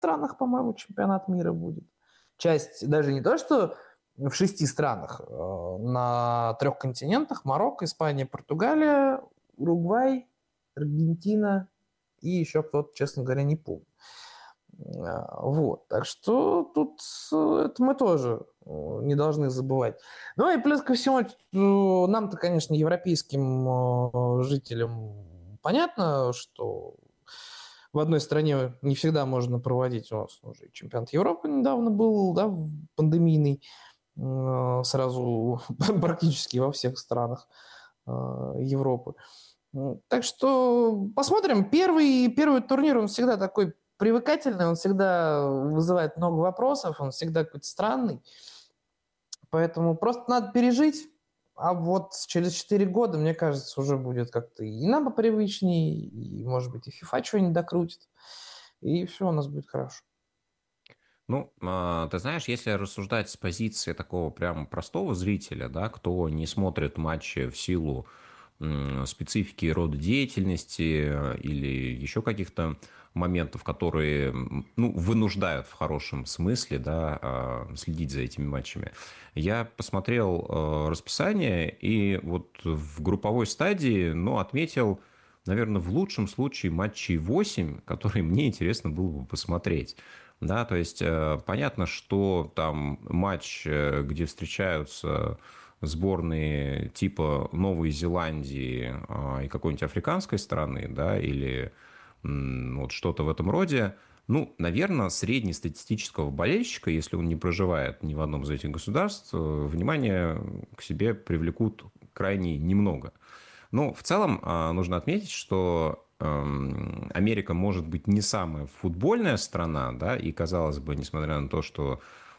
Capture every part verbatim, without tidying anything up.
странах, по-моему, чемпионат мира будет. Часть, даже не то, что в шести странах, на трех континентах: Марокко, Испания, Португалия, Уругвай, Аргентина и еще кто-то, честно говоря, не помню. Вот, так что тут это мы тоже не должны забывать. Ну и плюс ко всему, нам-то, конечно, европейским жителям понятно, что в одной стране не всегда можно проводить. У нас уже чемпионат Европы недавно был, да, пандемийный, сразу практически во всех странах Европы. Так что посмотрим. Первый, первый турнир, он всегда такой привыкательный, он всегда вызывает много вопросов, он всегда какой-то странный. Поэтому просто надо пережить. А вот через четыре года, мне кажется, уже будет как-то и нам попривычнее, и, может быть, и FIFA что-нибудь докрутит. И все у нас будет хорошо. Ну, ты знаешь, если рассуждать с позиции такого прям простого зрителя, да, кто не смотрит матчи в силу специфики рода деятельности или еще каких-то моментов, которые, ну, вынуждают в хорошем смысле, да, следить за этими матчами. Я посмотрел расписание и вот в групповой стадии, ну, отметил, наверное, в лучшем случае матчей восемь, которые мне интересно было бы посмотреть. Да, то есть понятно, что там матч, где встречаются сборные типа Новой Зеландии и какой-нибудь африканской страны, да, или вот что-то в этом роде, ну, наверное, среднестатистического болельщика, если он не проживает ни в одном из этих государств, внимание к себе привлекут крайне немного. Но в целом нужно отметить, что Америка может быть не самая футбольная страна, да, и, казалось бы, несмотря на то, что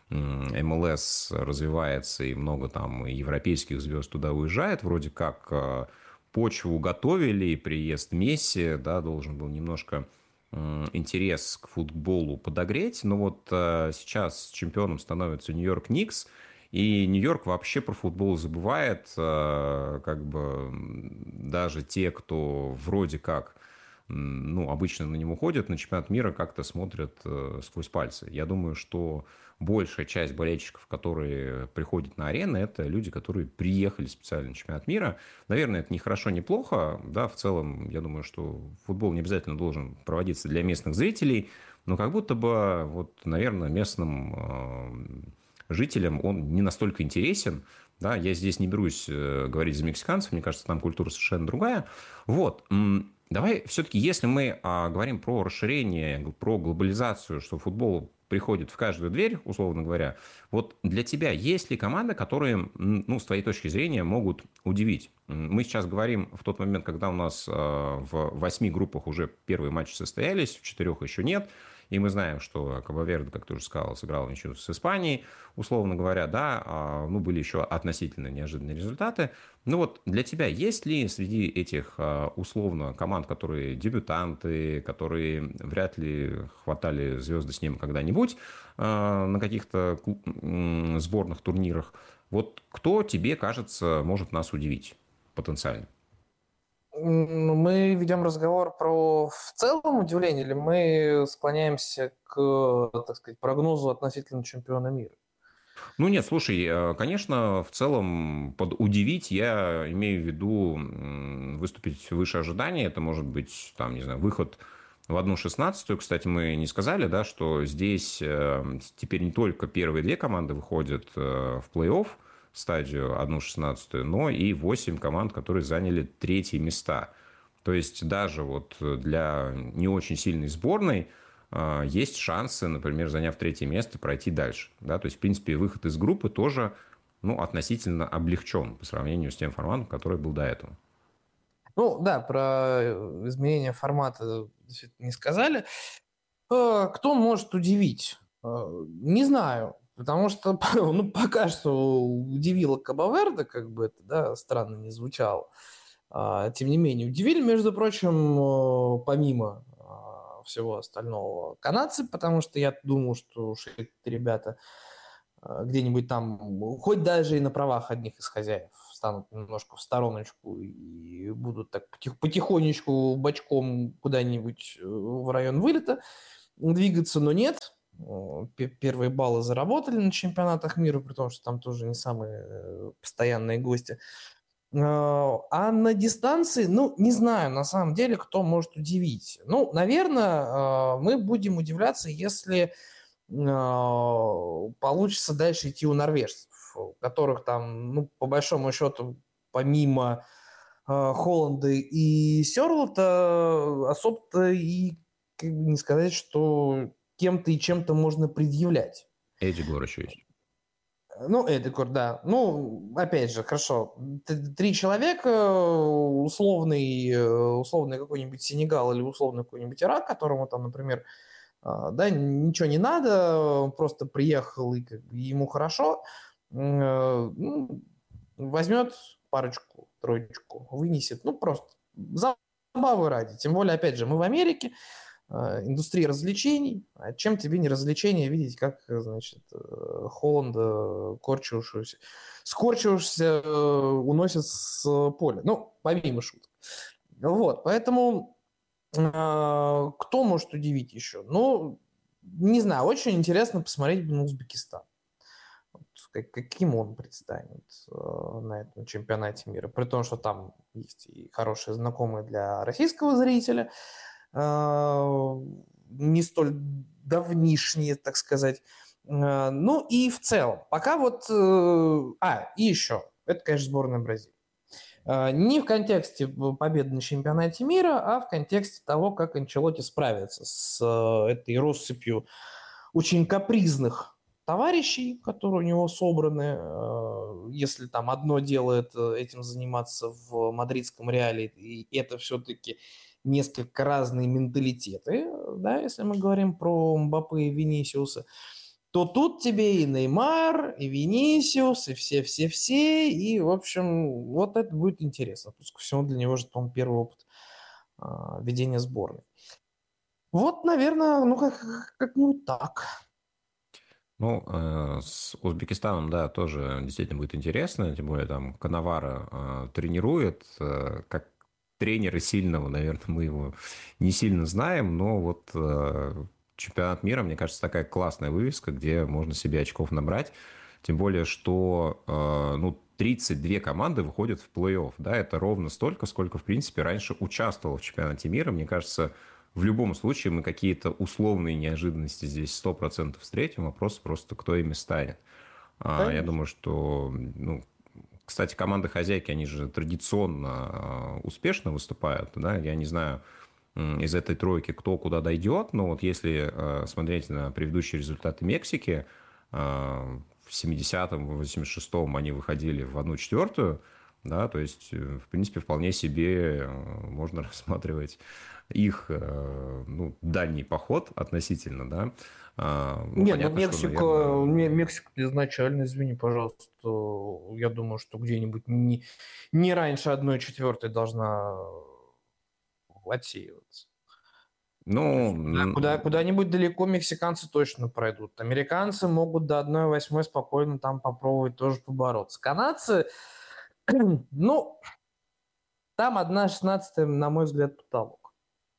эм эл эс развивается и много там европейских звезд туда уезжает, вроде как почву готовили, и приезд Месси, да, должен был немножко интерес к футболу подогреть, но вот сейчас чемпионом становится Нью-Йорк Никс, и Нью-Йорк вообще про футбол забывает, как бы даже те, кто вроде как, ну, обычно на него ходят, на чемпионат мира как-то смотрят сквозь пальцы. Я думаю, что большая часть болельщиков, которые приходят на арены, это люди, которые приехали специально на чемпионат мира. Наверное, это не хорошо, не плохо. Да, в целом, я думаю, что футбол не обязательно должен проводиться для местных зрителей, но как будто бы, вот, наверное, местным жителям он не настолько интересен. Да, я здесь не берусь говорить за мексиканцев, мне кажется, там культура совершенно другая. Вот. Давай все-таки, если мы а, говорим про расширение, про глобализацию, что футбол приходит в каждую дверь, условно говоря, вот для тебя есть ли команды, которые, ну, с твоей точки зрения, могут удивить? Мы сейчас говорим в тот момент, когда у нас а, в восьми группах уже первые матчи состоялись, в четырех еще нет, и мы знаем, что Кабо-Верде, как ты уже сказал, сыграл ничью с Испанией, условно говоря, да, ну, были еще относительно неожиданные результаты. Ну вот для тебя есть ли среди этих условно команд, которые дебютанты, которые вряд ли хватали звезды с неба когда-нибудь на каких-то сборных турнирах, вот кто тебе кажется может нас удивить потенциально? Мы ведем разговор про в целом удивление, или мы склоняемся к, так сказать, прогнозу относительно чемпиона мира? Ну нет, слушай, конечно, в целом под удивить я имею в виду выступить выше ожиданий. Это может быть, там, не знаю, выход в одну шестнадцатую. Кстати, мы не сказали, да, что здесь теперь не только первые две команды выходят в плей-офф, стадию одну шестнадцатую, но и восемь команд, которые заняли третьи места. То есть даже вот для не очень сильной сборной есть шансы, например, заняв третье место, пройти дальше. Да? То есть, в принципе, выход из группы тоже, ну, относительно облегчен по сравнению с тем форматом, который был до этого. Ну да, про изменение формата действительно не сказали. Кто может удивить? Не знаю. Потому что, ну, пока что удивило Кабо-Верде, как бы это, да, странно не звучало. Тем не менее, удивили, между прочим, помимо всего остального, канадцы, потому что я думал, что уж эти ребята где-нибудь там, хоть даже и на правах одних из хозяев, станут немножко в стороночку и будут так потих, потихонечку бочком куда-нибудь в район вылета. двигаться, но нет. Первые баллы заработали на чемпионатах мира, при том, что там тоже не самые постоянные гости. А на дистанции, ну, не знаю, на самом деле, кто может удивить. Ну, наверное, мы будем удивляться, если получится дальше идти у норвежцев, у которых там, ну, по большому счету, помимо Холланда и Сёрлота, особо-то и, как бы, не сказать, что кем-то и чем-то можно предъявлять. Эдигор еще есть. Ну, Эдегор, да. Ну, опять же, хорошо. Три человека, условный, условный какой-нибудь Сенегал или условный какой-нибудь Ирак, которому там, например, да, ничего не надо, просто приехал и как бы ему хорошо, ну, возьмет парочку, троечку, вынесет, ну, просто забавы ради. Тем более, опять же, мы в Америке, индустрия развлечений. А чем тебе не развлечение видеть, как, значит, Холланда, корчившегося, скорчившегося, уносит с поля. Ну, помимо шуток. Вот, поэтому кто может удивить еще? Ну, не знаю, очень интересно посмотреть на Узбекистан. Вот, как, каким он предстанет на этом чемпионате мира. При том, что там есть и хорошие знакомые для российского зрителя, не столь давнишние, так сказать. Ну и в целом, пока вот... А, и еще, это, конечно, сборная Бразилии. Не в контексте победы на чемпионате мира, а в контексте того, как Анчелотти справится с этой россыпью очень капризных товарищей, которые у него собраны. Если там одно делает этим заниматься в мадридском Реале, и это все-таки несколько разные менталитеты, да, если мы говорим про Мбаппе и Винисиуса, то тут тебе и Неймар, и Винисиус, и все-все-все, и, в общем, вот это будет интересно. Пускай всего для него же, по-моему, первый опыт а, ведения сборной. Вот, наверное, ну, как, как-нибудь так. Ну, э, с Узбекистаном, да, тоже действительно будет интересно, тем более там Коновара э, тренирует, э, как тренера сильного, наверное, мы его не сильно знаем, но вот э, чемпионат мира, мне кажется, такая классная вывеска, где можно себе очков набрать, тем более, что э, ну, тридцать две команды выходят в плей-офф, да, это ровно столько, сколько, в принципе, раньше участвовало в чемпионате мира, мне кажется, в любом случае мы какие-то условные неожиданности здесь сто процентов встретим, вопрос просто, кто ими станет. Конечно. Я думаю, что, ну, кстати, команды-хозяйки, они же традиционно успешно выступают, да, я не знаю из этой тройки, кто куда дойдет, но вот если смотреть на предыдущие результаты Мексики, в семидесятом, в восемьдесят шестом они выходили в одну четвертую, да, то есть, в принципе, вполне себе можно рассматривать их, ну, дальний поход относительно, да. Ну, не, понятно, ну Мексика, что, наверное... Мексика изначально, извини, пожалуйста, я думаю, что где-нибудь не, не раньше одной четвертой должна отсеиваться. Ну, куда, куда, куда-нибудь далеко мексиканцы точно пройдут. Американцы могут до одной восьмой спокойно там попробовать тоже побороться. Канадцы, ну, там одна шестнадцатая, на мой взгляд, потолок.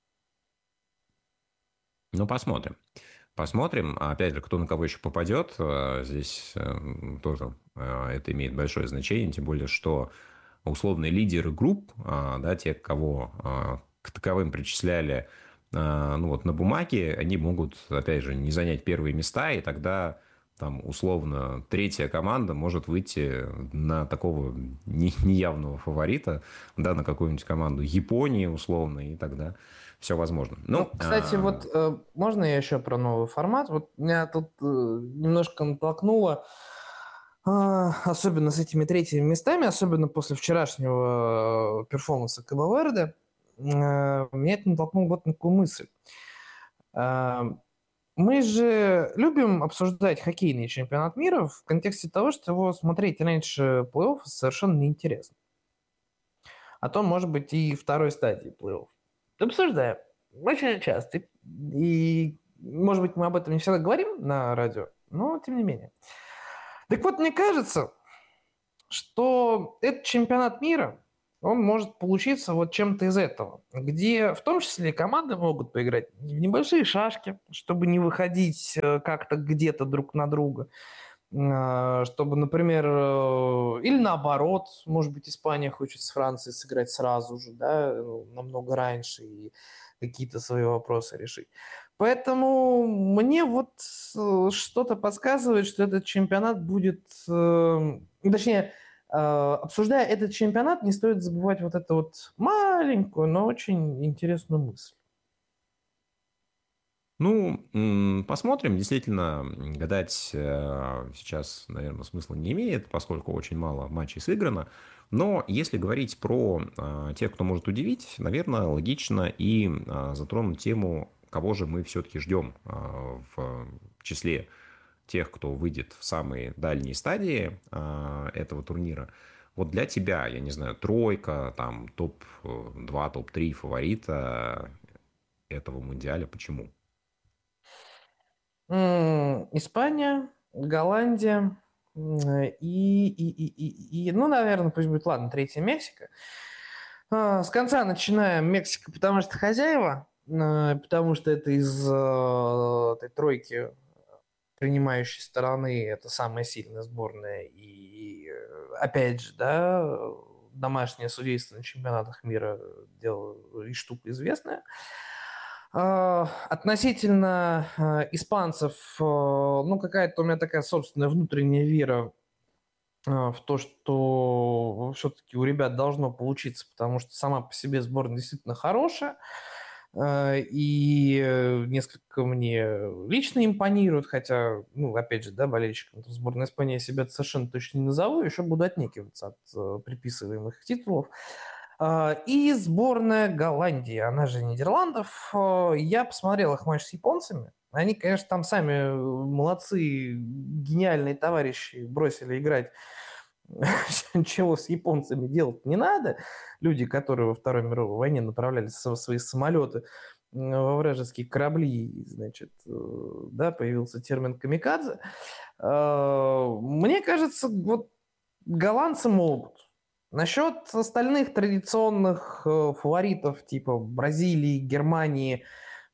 Ну, посмотрим. Посмотрим. Опять же, кто на кого еще попадет. Здесь тоже это имеет большое значение. Тем более, что условные лидеры групп, да, те, кого к таковым причисляли, ну, вот на бумаге, они могут, опять же, не занять первые места, и тогда там, условно, третья команда может выйти на такого неявного фаворита, да, на какую-нибудь команду Японии, условно, и тогда все возможно. Ну, ну кстати, а... вот э, можно я еще про новый формат? Вот меня тут э, немножко натолкнуло, э, особенно с этими третьими местами, особенно после вчерашнего э, перформанса Кабо-Верде, э, меня это натолкнуло вот на такую мысль. Э, мы же любим обсуждать хоккейный чемпионат мира в контексте того, что его смотреть раньше плей-офф совершенно неинтересно. А то, может быть, и второй стадии плей-офф. Обсуждаем. Очень часто. И, может быть, мы об этом не всегда говорим на радио, но тем не менее. Так вот, мне кажется, что этот чемпионат мира он может получиться вот чем-то из этого, где в том числе команды могут поиграть в небольшие шашки, чтобы не выходить э, как-то где-то друг на друга, э, чтобы, например, э, или наоборот, может быть, Испания хочет с Францией сыграть сразу же, да, ну, намного раньше и какие-то свои вопросы решить. Поэтому мне вот э, что-то подсказывает, что этот чемпионат будет, э, точнее, э, обсуждая этот чемпионат, не стоит забывать вот эту вот маленькую, но очень интересную мысль. Ну, м, посмотрим. Действительно, м, гадать э, сейчас, наверное, смысла не имеет, поскольку очень мало матчей сыграно. Но если говорить про э, тех, кто может удивить, наверное, логично и э, затронуть тему, кого же мы все-таки ждем э, в числе тех, кто выйдет в самые дальние стадии э, этого турнира. Вот для тебя, я не знаю, тройка, там топ-два, топ-три фаворита этого мундиаля. Почему? М, Испания, Голландия м, и, и, и, и, и, ну, наверное, пусть будет, ладно, третья Мексика. А, С конца начинаем. Мексика, потому что хозяева, а, потому что это из э, этой тройки принимающей стороны это самая сильная сборная. И э, опять же, да, домашнее судейство на чемпионатах мира дело и штука известная. А, Относительно э, испанцев, э, ну, какая-то у меня такая собственная внутренняя вера э, в то, что все-таки у ребят должно получиться, потому что сама по себе сборная действительно хорошая. Э, И э, несколько мне лично импонирует, хотя, ну, опять же, да, болельщиком сборной Испании я себя совершенно точно не назову, еще буду отнекиваться от э, приписываемых титулов. А, И сборная Голландии, она же Нидерландов. Э, Я посмотрел их матч с японцами. Они, конечно, там сами э, молодцы, гениальные товарищи, бросили играть, чего с японцами делать не надо. Люди, которые во Второй мировой войне направляли со- свои самолеты э, во вражеские корабли, значит, э, да, появился термин «камикадзе». Э, Мне кажется, вот голландцы могут. Насчет остальных традиционных э, фаворитов типа Бразилии, Германии,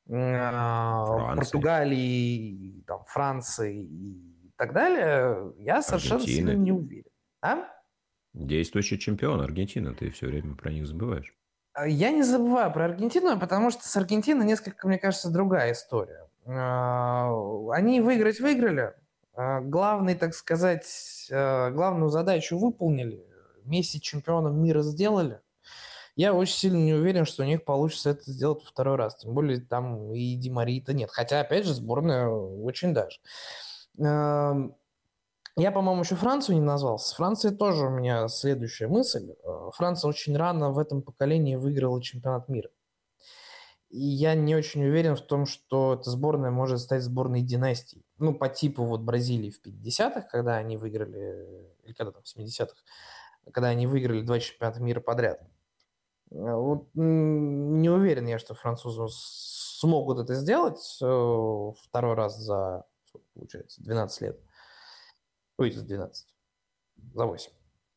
э, Франции, Португалии, там, Франции и так далее, я совершенно сильно Аргентины. не уверен. А? Действующий чемпион Аргентины. Ты все время про них забываешь. А Я не забываю про Аргентину, потому что с Аргентиной несколько, мне кажется, другая история. А, Они выиграть выиграли. А, Главный, так сказать, а, главную задачу выполнили. Месси чемпионом мира сделали. Я очень сильно не уверен, что у них получится это сделать во второй раз. Тем более там и Ди Марии-то нет. Хотя, опять же, сборная очень даже. Ам, Я, по-моему, еще Францию не назвал. С Францией тоже у меня следующая мысль. Э, Франция очень рано в этом поколении выиграла чемпионат мира. И я не очень уверен в том, что эта сборная может стать сборной династии. Ну, по типу вот Бразилии в пятидесятых, когда они выиграли, или когда там, в семидесятых, когда они выиграли два чемпионата мира подряд. Э, Вот, м, не уверен я, что французы с- смогут это сделать э, второй раз за, сколько получается, двенадцать лет. Ой, за двенадцать, за восемь.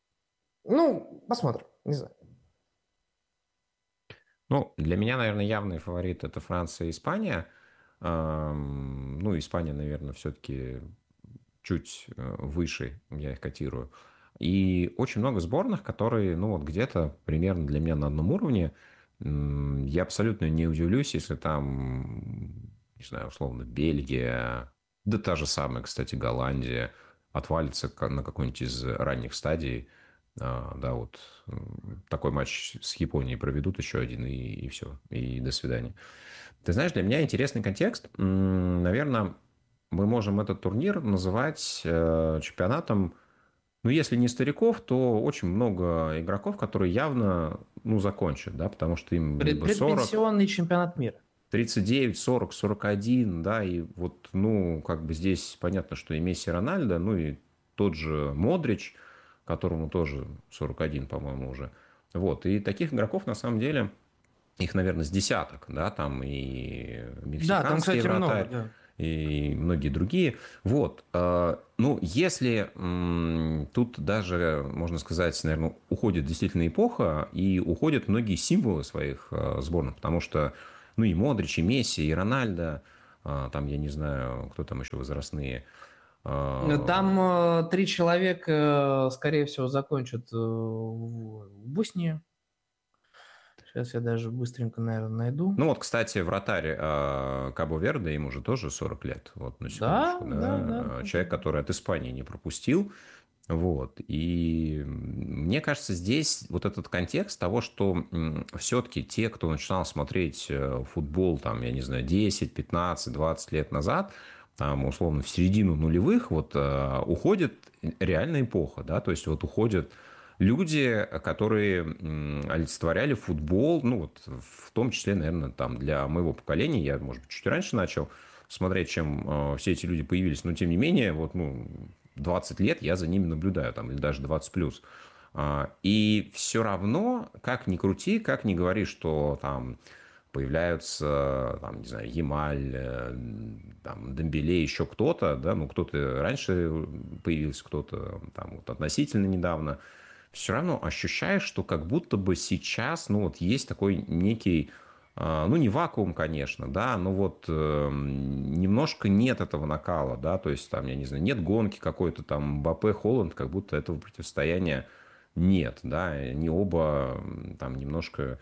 Ну, посмотрим, не знаю. Ну, для меня, наверное, явный фаворит это Франция и Испания. Ам, Ну, Испания, наверное, все-таки чуть э, выше я их котирую. И очень много сборных, которые, ну, вот где-то примерно для меня на одном уровне. М, Я абсолютно не удивлюсь, если там, не знаю, условно, Бельгия, да та же самая, кстати, Голландия, отвалится ка- на какой-нибудь из ранних стадий. А, Да, вот м, такой матч с Японией проведут еще один, и, и все, и до свидания. Ты знаешь, для меня интересный контекст. Наверное, мы можем этот турнир называть э, чемпионатом, ну, если не стариков, то очень много игроков, которые явно, ну, закончат, да, потому что им Пред- либо сорок, Предпенсионный чемпионат мира. тридцать девять, сорок, сорок один, да, и вот, ну, как бы здесь понятно, что и Месси, и Рональдо, ну, и тот же Модрич, которому тоже сорок один, по-моему, уже. Вот, и таких игроков, на самом деле, их, наверное, с десяток, да, там и Да, там, мексиканский кстати, много, вратарь, да. и многие другие. Вот. э, Ну, если м, тут даже, можно сказать, наверное, уходит действительно эпоха, и уходят многие символы своих э, сборных, потому что, ну, и Модрич, и Месси, и Рональдо, э, там, я не знаю, кто там еще возрастные. э, Там э, три человека, э, скорее всего, закончат э, в в Боснии. Сейчас я даже быстренько, наверное, найду. Ну вот, кстати, вратарь э, Кабо-Верде, ему же тоже сорок лет, вот на Да, секундочку, да, да, да, да, Э, да. человек, который от Испании не пропустил, вот, и мне кажется, здесь вот этот контекст того, что все-таки те, кто начинал смотреть э, футбол, там, я не знаю, десять, пятнадцать, двадцать лет назад, там, условно, в середину нулевых, вот, э, уходит реальная эпоха, да, то есть вот уходят люди, которые м, олицетворяли футбол, ну, вот, в том числе, наверное, там, для моего поколения, я, может быть, чуть раньше начал смотреть, чем э, все эти люди появились, но, тем не менее, вот, ну, двадцать лет я за ними наблюдаю, там, или даже двадцать плюс. А, И все равно, как ни крути, как ни говори, что там появляются, там, не знаю, Ямаль, э, там, Дембеле, еще кто-то, да, ну, кто-то раньше появился, кто-то там вот относительно недавно, все равно ощущаешь, что как будто бы сейчас, ну, вот есть такой некий, а, ну, не вакуум, конечно, да, но вот э, немножко нет этого накала, да, то есть там, я не знаю, нет гонки какой-то там Мбаппе, Холланд, как будто этого противостояния нет, да, они оба м, там немножко,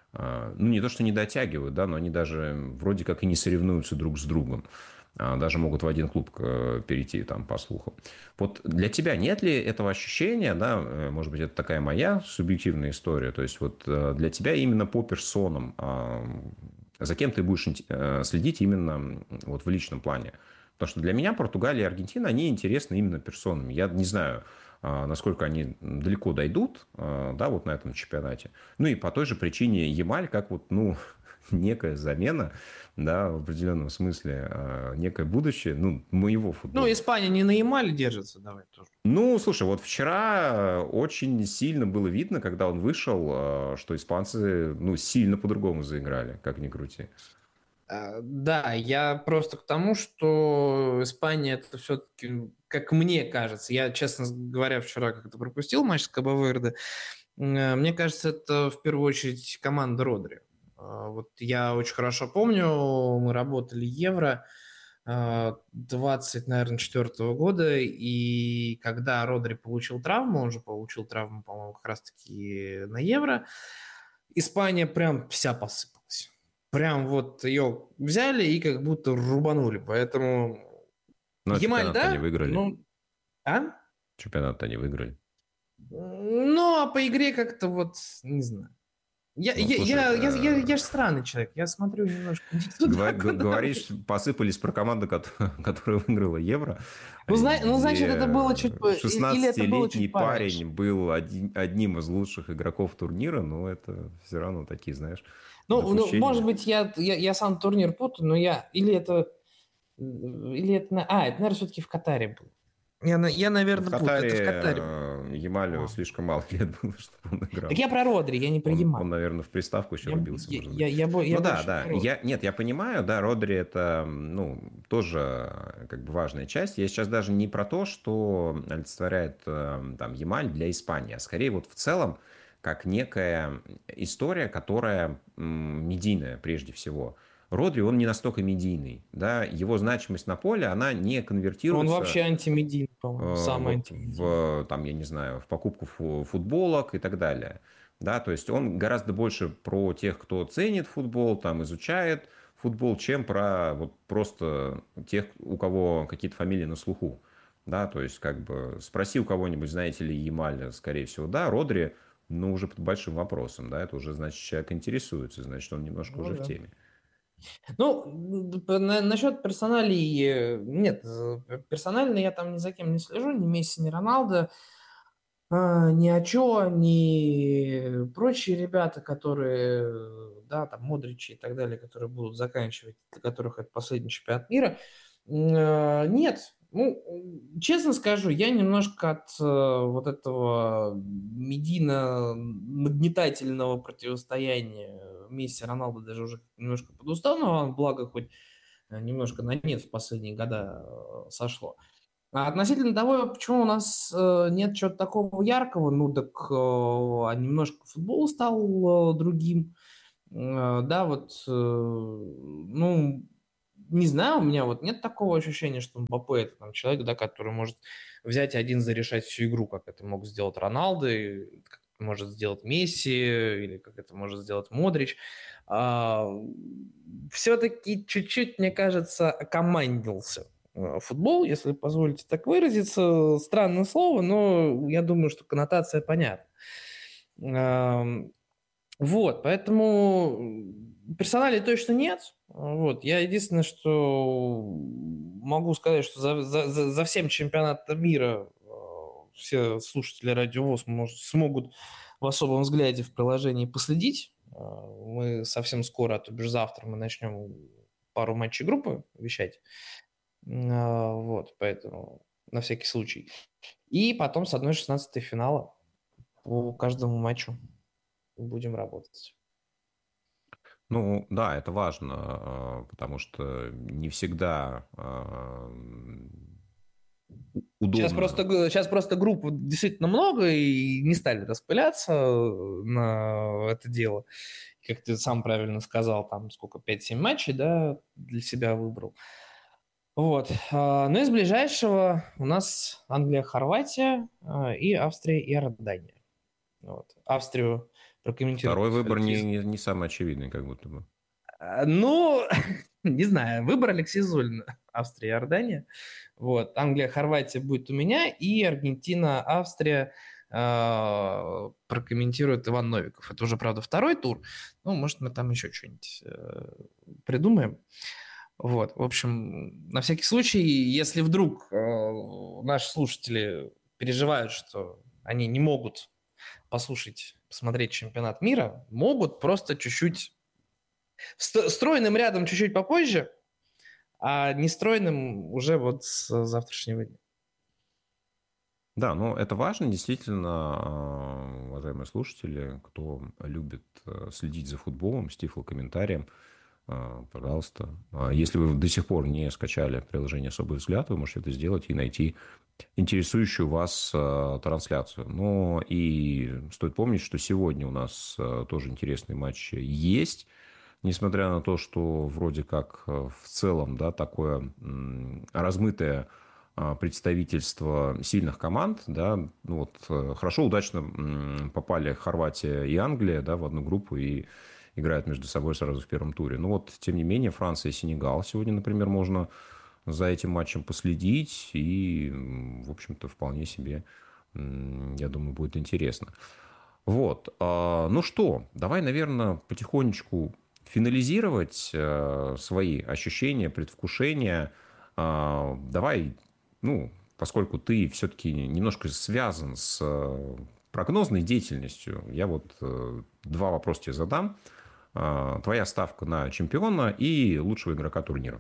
а, ну, не то, что не дотягивают, да, но они даже вроде как и не соревнуются друг с другом. А, Даже могут в один клуб э, перейти, там, по слухам. Вот для тебя нет ли этого ощущения, да, э, может быть, это такая моя субъективная история, то есть вот э, для тебя именно по персонам, а, за кем ты будешь инте- э, следить именно м, вот в личном плане? Потому что для меня Португалия и Аргентина, они интересны именно персонами. Я не знаю, а, насколько они далеко дойдут, а, да, вот на этом чемпионате. Ну и по той же причине Ямаль, как вот, ну, некая замена, да, в определенном смысле, а, некое будущее, ну, моего Ну, футбола. Испания не на Ямале держится, давай тоже. Ну, слушай, вот вчера очень сильно было видно, когда он вышел, а, что испанцы, ну, сильно по-другому заиграли, как ни крути. А, Да, я просто к тому, что Испания это все-таки, как мне кажется, я, честно говоря, вчера как-то пропустил матч с Кабо-Верде. Э, Мне кажется, это в первую очередь команда Родри. А, Вот я очень хорошо помню, мы работали Евро а, двадцать, наверное, четвертого года, и когда Родри получил травму, он же получил травму, по-моему, как раз-таки на Евро, Испания прям вся посыпалась. Прям вот ее взяли и как будто рубанули. Поэтому Но Ямаль, чемпионат они да? выиграли. Ну, а? Чемпионат они выиграли. Ну, а по игре как-то вот, не знаю. Я, Ну, я, слушай, я, я, я, э, я же странный человек. Я смотрю немножко не туда, Гва- г- куда говоришь, нужно. посыпались про команду, кото- которая выиграла Евро, Ну, зна- ну, значит, это было где чуть... по- и- Или это было шестнадцатилетний чуть пораньше. парень был один- одним из лучших игроков турнира, но это все равно такие, знаешь, Ну, ну, может допущения. быть, я, я, я сам турнир путаю, но я... Или это... Или это... на- А, это, наверное, все-таки в Катаре был. Я, на- я, Ну, в наверное, путаю. Это в Катаре Катаре было. э, Ямалю А. слишком мало лет было, чтобы он Так играл. я про Родри, я не про Он, он, Ямаль. наверное, в приставку еще Я, рубился, я, может я, быть. я, бо- я Ну да, больше да. про Родри. Я, нет, я понимаю, да, Родри это, ну, тоже э, как бы важная часть. Я сейчас даже не про то, что олицетворяет э, там Ямаль для Испании, а скорее вот в целом как некая история, которая м, медийная прежде всего. Родри, он не настолько медийный, да, его значимость на поле, она не Он конвертируется вообще антимедийный, по-моему. э, Самый вот антимедийный. в, там, я не знаю, в покупку фу- футболок и так далее. Да, то есть он гораздо больше про тех, кто ценит футбол, там, изучает футбол, чем про вот просто тех, у кого какие-то фамилии на слуху. Да, то есть, как бы, спроси у кого-нибудь, знаете ли, Ямаля, скорее всего, да, Родри, ну, уже под большим вопросом, да, это уже, значит, человек интересуется, значит, он немножко Ну, уже в да. теме. Ну, п- на- насчет персоналей, э, нет, э, персонально я там ни за кем не слежу, ни Месси, ни Роналдо, а, ни Ачо, ни прочие ребята, которые, э, да, там, Модричи и так далее, которые будут заканчивать, для которых это последний чемпионат мира. М, э, Нет, ну, м, честно скажу, я немножко от э, вот этого медийно-нагнетательного противостояния Месси, Роналдо даже уже немножко подустал, но благо хоть немножко на нет в последние года э, сошло. А относительно того, почему у нас э, нет чего-то такого яркого, ну так э, а немножко футбол стал э, другим. Э, да, вот, э, ну, не знаю, у меня вот нет такого ощущения, что Мбаппе это там человек, да, который может взять и один зарешать всю игру, как это мог сделать Роналдо, и как это может сделать Месси, или как это может сделать Модрич. А, все-таки чуть-чуть, мне кажется, окомандился э, футбол, если позволите так выразиться. Странное слово, но я думаю, что коннотация понятна. Ам, Вот, поэтому персоналей точно нет. Вот, я единственное, что могу сказать, что за, за, за за всем чемпионатом мира э, все слушатели Радио ВОС мож- смогут в особом взгляде в приложении последить. Э, Мы совсем скоро, а то бишь завтра, мы начнем пару матчей группы вещать. Э, Вот, поэтому на всякий случай. И потом с одной шестнадцатой финала по каждому матчу будем работать. Ну, да, это важно, э, потому что не всегда э, Сейчас удобно. просто, сейчас просто групп вот действительно много, и не стали распыляться на это дело. Как ты сам правильно сказал, там сколько, пять-семь матчей, да, для себя выбрал. Вот. А, Ну, из ближайшего у нас Англия, Хорватия а, и Австрия и Иордания. Вот. Австрию Второй прокомментирует выбор не, Алексей. не, не самый очевидный, как будто бы. А, Ну, не знаю, выбор Алексея Зулина. Австрия, Иордания. Вот. Англия, Хорватия будет у меня, и Аргентина, Австрия э, прокомментирует Иван Новиков. Это уже, правда, второй тур. Ну, может, мы там еще что-нибудь э, придумаем. Вот. В общем, на всякий случай, если вдруг э, наши слушатели переживают, что они не могут послушать, посмотреть чемпионат мира, могут просто чуть-чуть ст- стройным рядом чуть-чуть попозже, а нестройным уже вот с завтрашнего дня. Да, но это важно, действительно, э, уважаемые слушатели, кто любит э, следить за футболом, с тифлокомментарием, э, пожалуйста. А Если вы до сих пор не скачали приложение «Особый взгляд», вы можете это сделать и найти интересующую вас э, трансляцию. Но и стоит помнить, что сегодня у нас э, тоже интересный матч есть. Несмотря на то, что вроде как э, в целом, да, такое м, размытое а, представительство сильных команд, да, ну вот э, хорошо, удачно м, попали Хорватия и Англия, да, в одну группу и играют между собой сразу в первом туре. Но вот, тем не менее, Франция и Сенегал сегодня, например, можно за этим матчем последить, и, м, в общем-то, вполне себе, м, я думаю, будет интересно. Вот. а, Ну что, давай, наверное, потихонечку финализировать э, свои ощущения, предвкушения. А, Давай, ну, поскольку ты все-таки немножко связан с э, прогнозной деятельностью, я вот э, два вопроса тебе задам. А, Твоя ставка на чемпиона и лучшего игрока турнира.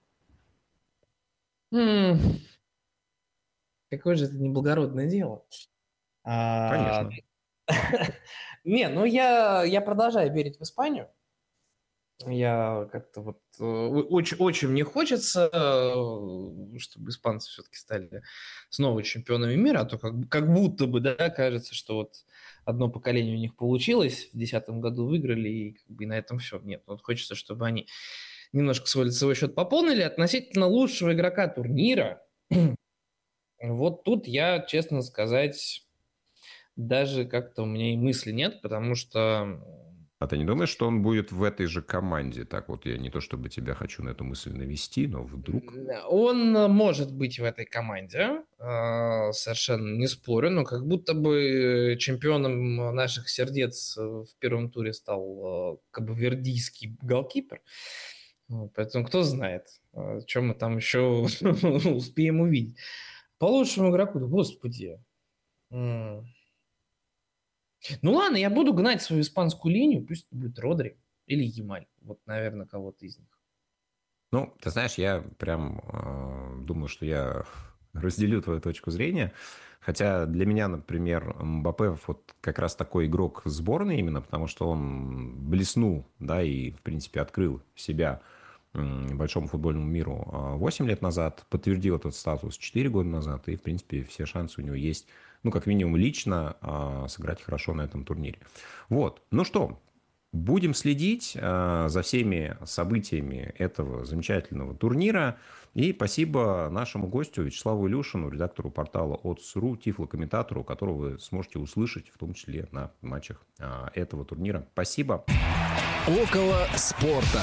М, Какое же это неблагородное дело. А, Конечно. Не, ну я, я продолжаю верить в Испанию. Я как-то вот э, очень, очень мне хочется, э, чтобы испанцы все-таки стали снова чемпионами мира, а то как, бы- как будто бы, да, кажется, что вот одно поколение у них получилось, в две тысячи десятом году выиграли, и как бы и на этом все. Нет, вот хочется, чтобы они немножко свой лицевой счет пополнили. Относительно лучшего игрока турнира, вот тут я, честно сказать, даже как-то у меня и мысли нет, потому что А ты не думаешь, что он будет в этой же команде? Так вот, я не то чтобы тебя хочу на эту мысль навести, но вдруг... он может быть в этой команде, э, совершенно не спорю, но как будто бы чемпионом наших сердец в первом туре стал э, кабавердийский голкипер. Вот, поэтому кто знает, э, что мы там еще успеем увидеть. По лучшему игроку, да господи. М. Ну ладно, я буду гнать свою испанскую линию, пусть это будет Родри или Ямаль. Вот, наверное, кого-то из них. Ну, ты знаешь, я прям э, думаю, что я разделю твою точку зрения. Хотя для меня, например, Мбаппе вот как раз такой игрок сборной именно, потому что он блеснул, да, и, в принципе, открыл себя большому футбольному миру восемь лет назад, подтвердил этот статус четыре года назад, и, в принципе, все шансы у него есть, ну, как минимум, лично сыграть хорошо на этом турнире. Вот, ну что, будем следить за всеми событиями этого замечательного турнира. И спасибо нашему гостю Вячеславу Илюшину, редактору портала Odds.ru, тифлокомментатору, которого вы сможете услышать, в том числе на матчах этого турнира. Спасибо. Около спорта.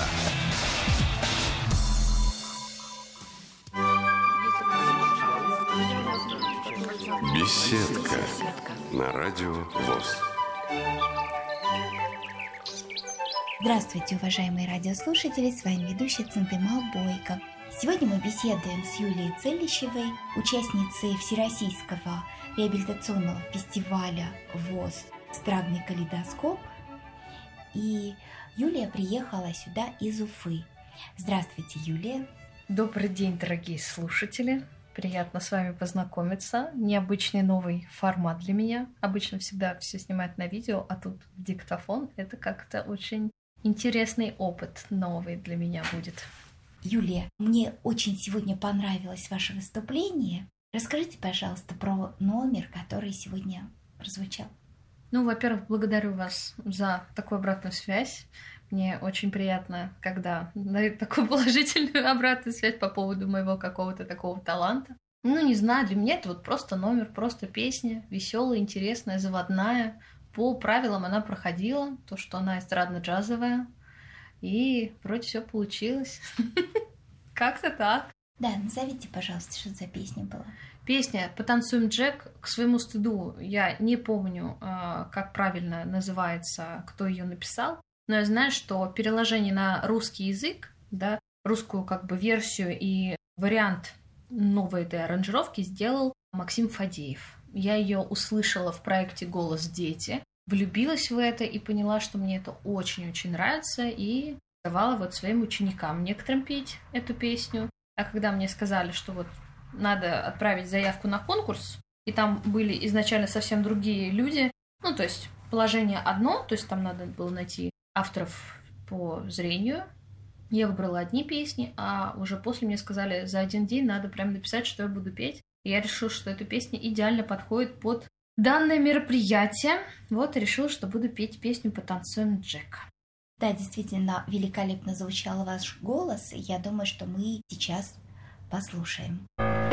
Беседка на радио ВОС. Здравствуйте, уважаемые радиослушатели, с вами ведущая Центымал Бойко. Сегодня мы беседуем с Юлией Целищевой, участницей Всероссийского реабилитационного фестиваля ВОС «Эстрадный калейдоскоп». И Юлия приехала сюда из Уфы. Здравствуйте, Юлия. Добрый день, дорогие слушатели. Приятно с вами познакомиться. Необычный новый формат для меня. Обычно всегда все снимают на видео, а тут в диктофон. Это как-то очень интересный опыт, новый для меня будет. Юлия, мне очень сегодня понравилось ваше выступление. Расскажите, пожалуйста, про номер, который сегодня прозвучал. Ну, во-первых, благодарю вас за такую обратную связь. Мне очень приятно, когда дают такую положительную обратную связь по поводу моего какого-то такого таланта. Ну, не знаю, для меня это вот просто номер, просто песня, веселая, интересная, заводная. По правилам она проходила, то, что она эстрадно-джазовая. И вроде все получилось. Как-то так. Да, назовите, пожалуйста, что за песня была. Песня «Потанцуем, Джек». К своему стыду я не помню, как правильно называется, кто ее написал. Но я знаю, что переложение на русский язык, да, русскую как бы версию и вариант новой этой аранжировки сделал Максим Фадеев. Я ее услышала в проекте «Голос дети», влюбилась в это и поняла, что мне это очень-очень нравится, и давала вот своим ученикам некоторым петь эту песню. А когда мне сказали, что вот надо отправить заявку на конкурс, и там были изначально совсем другие люди, ну, то есть положение одно, то есть там надо было найти авторов по зрению. Я выбрала одни песни, а уже после мне сказали, за один день надо прям написать, что я буду петь. И я решила, что эта песня идеально подходит под данное мероприятие. Вот и решила, что буду петь песню «Потанцуем, Джек». Да, действительно, великолепно звучал ваш голос, и я думаю, что мы сейчас послушаем.